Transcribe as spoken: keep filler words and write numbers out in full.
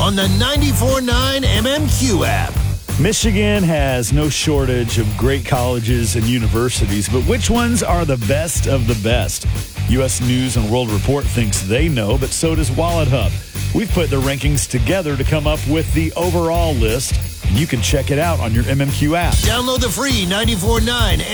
on the ninety-four point nine M M Q app. Michigan has no shortage of great colleges and universities, but which ones are the best of the best? U S News and World Report thinks they know, but so does Wallet Hub. We've put the rankings together to come up with the overall list, and you can check it out on your M M Q app. Download the free ninety-four point nine